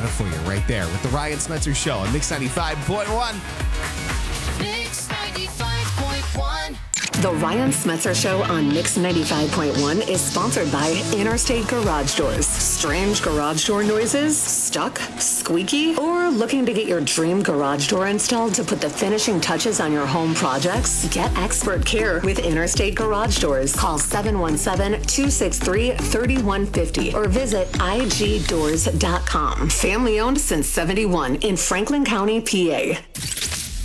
it for you right there with the Ryan Spencer Show on Mix 95.1. Mix 95.1. The Ryan Smetzer Show on Mix 95.1 is sponsored by Interstate Garage Doors. Strange garage door noises? Stuck? Squeaky? Or looking to get your dream garage door installed to put the finishing touches on your home projects? Get expert care with Interstate Garage Doors. Call 717-263-3150 or visit igdoors.com. Family owned since 71 in Franklin County, PA.